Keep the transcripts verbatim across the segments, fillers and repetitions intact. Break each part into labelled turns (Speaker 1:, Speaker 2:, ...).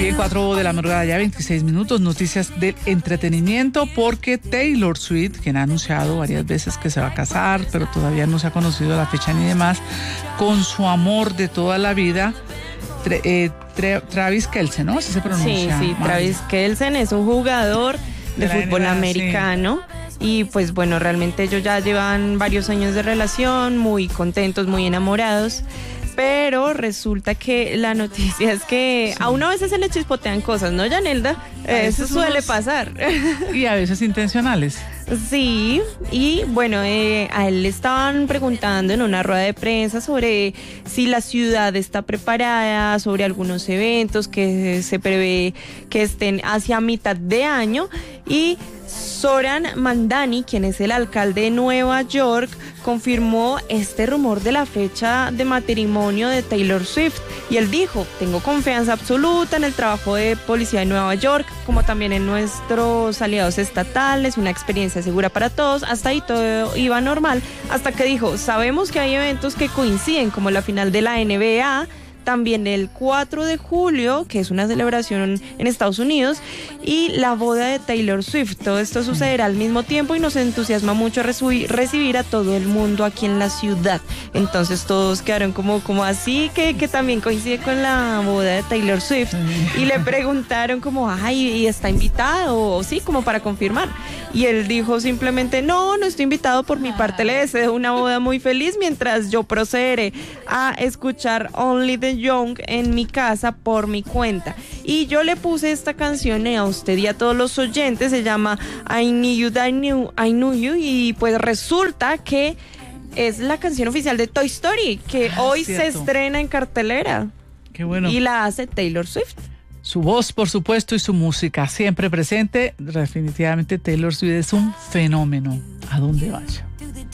Speaker 1: Bien, cuatro de la madrugada, ya veintiséis minutos, noticias del entretenimiento, porque Taylor Swift, quien ha anunciado varias veces que se va a casar, pero todavía no se ha conocido la fecha ni demás, con su amor de toda la vida, tre, eh, tre, Travis Kelce, ¿no? Así se pronuncia.
Speaker 2: Sí, sí,
Speaker 1: Mario.
Speaker 2: Travis Kelce es un jugador de, de fútbol N B A, americano. Sí. Y pues bueno, realmente ellos ya llevan varios años de relación, muy contentos, muy enamorados. Pero resulta que la noticia es que sí. a uno a veces se le chispotean cosas, ¿no, Yanelda? Eso suele unos... pasar.
Speaker 1: Y a veces intencionales.
Speaker 2: Sí, y bueno, eh, a él le estaban preguntando en una rueda de prensa sobre si la ciudad está preparada, sobre algunos eventos que se prevé que estén hacia mitad de año, y Zoran Mandani, quien es el alcalde de Nueva York, confirmó este rumor de la fecha de matrimonio de Taylor Swift, y él dijo: tengo confianza absoluta en el trabajo de policía de Nueva York, como también en nuestros aliados estatales, una experiencia segura para todos. Hasta ahí todo iba normal, hasta que dijo: sabemos que hay eventos que coinciden, como la final de la N B A, también el cuatro de julio, que es una celebración en Estados Unidos, y la boda de Taylor Swift. Todo esto sucederá al mismo tiempo y nos entusiasma mucho recibir, recibir a todo el mundo aquí en la ciudad. Entonces todos quedaron como, como así, que, que también coincide con la boda de Taylor Swift. Y le preguntaron como: ay, ¿y está invitado? O sí, como para confirmar. Y él dijo simplemente: no, no estoy invitado. Por mi parte le deseo una boda muy feliz, mientras yo procederé a escuchar Only the Young en mi casa por mi cuenta. Y yo le puse esta canción a usted y a todos los oyentes, se llama I Knew You, I Knew, I Knew You, y pues resulta que es la canción oficial de Toy Story, que ah, hoy cierto. se estrena en cartelera.
Speaker 1: Qué bueno.
Speaker 2: Y la hace Taylor Swift.
Speaker 1: Su voz, por supuesto, y su música siempre presente. Definitivamente Taylor Swift es un fenómeno, a donde vaya.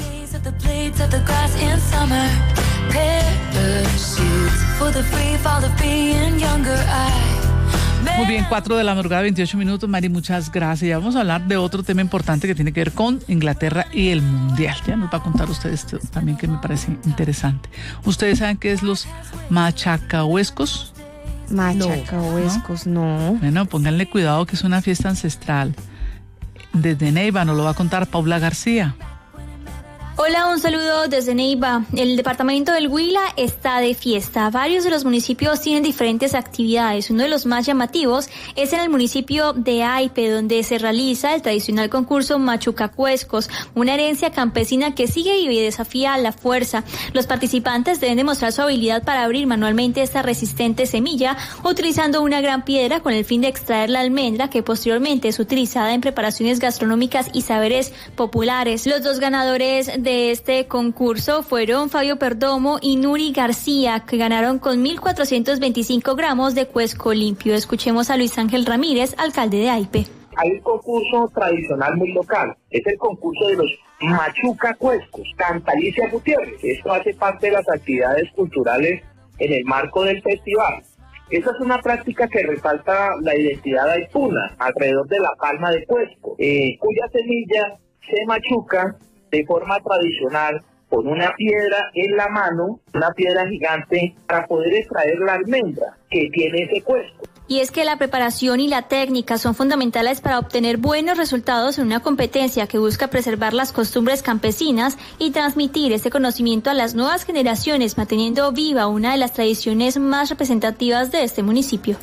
Speaker 1: Muy bien, cuatro de la madrugada, veintiocho minutos. Mari, muchas gracias. Ya vamos a hablar de otro tema importante que tiene que ver con Inglaterra y el Mundial. Ya nos va a contar ustedes también, que me parece interesante. ¿Ustedes saben qué es los machacahuescos?
Speaker 2: Machacahuescos, no. no.
Speaker 1: Bueno, pónganle cuidado, que es una fiesta ancestral. Desde Neiva nos lo va a contar Paula García.
Speaker 3: Hola, un saludo desde Neiva. El departamento del Huila está de fiesta. Varios de los municipios tienen diferentes actividades. Uno de los más llamativos es en el municipio de Aipe, donde se realiza el tradicional concurso Machucacuescos, una herencia campesina que sigue y desafía a la fuerza. Los participantes deben demostrar su habilidad para abrir manualmente esta resistente semilla, utilizando una gran piedra con el fin de extraer la almendra, que posteriormente es utilizada en preparaciones gastronómicas y saberes populares. Los dos ganadores de de este concurso fueron Fabio Perdomo y Nuri García, que ganaron con mil cuatrocientos veinticinco gramos de cuesco limpio. Escuchemos a Luis Ángel Ramírez, alcalde de Aipe.
Speaker 4: Hay un concurso tradicional muy local, es el concurso de los machucacuescos, canta Alicia Gutiérrez. Esto hace parte de las actividades culturales en el marco del festival. Esa es una práctica que resalta la identidad aipuna alrededor de la palma de cuesco, eh, cuya semilla se machuca de forma tradicional con una piedra en la mano, una piedra gigante, para poder extraer la almendra que tiene ese cuesco.
Speaker 3: Y es que la preparación y la técnica son fundamentales para obtener buenos resultados en una competencia que busca preservar las costumbres campesinas y transmitir este conocimiento a las nuevas generaciones, manteniendo viva una de las tradiciones más representativas de este municipio.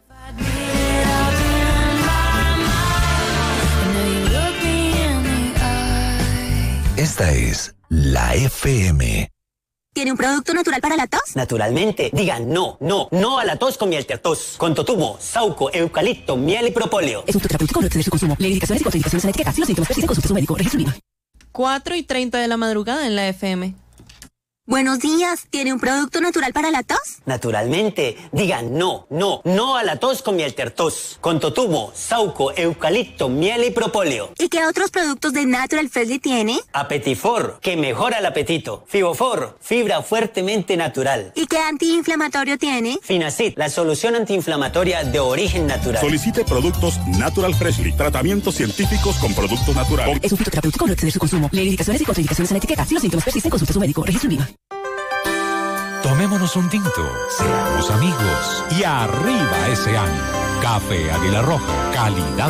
Speaker 5: Esta es la F M.
Speaker 6: ¿Tiene un producto natural para la tos?
Speaker 7: Naturalmente. Digan no, no, no a la tos con Mieltertos. Con totumo, sauco, eucalipto, miel y propóleo.
Speaker 6: Es un terapéutico, no exceder su consumo. Leer indicaciones y contraindicaciones en la etiqueta. Si los síntomas persisten, consulte a su médico. Registro INVIMA.
Speaker 2: cuatro y treinta de la madrugada en la F M.
Speaker 6: Buenos días, ¿tiene un producto natural para la tos?
Speaker 7: Naturalmente. Digan no, no, no a la tos con Mieltertos. Con totumo, sauco, eucalipto, miel y propóleo.
Speaker 6: ¿Y qué otros productos de Natural Freshly tiene?
Speaker 7: Apetifor, que mejora el apetito. Fibofor, fibra fuertemente natural.
Speaker 6: ¿Y qué antiinflamatorio tiene?
Speaker 7: Finacid, la solución antiinflamatoria de origen natural.
Speaker 8: Solicite productos Natural Freshly, tratamientos científicos con productos naturales.
Speaker 6: Es un fitoterapéutico, no exceder su consumo. Leer indicaciones y contraindicaciones en la etiqueta. Si los síntomas persisten, consulte a su médico. Registro INVIMA.
Speaker 9: Tomémonos un tinto, seamos amigos y arriba ese ánimo. Café Águila Roja, calidad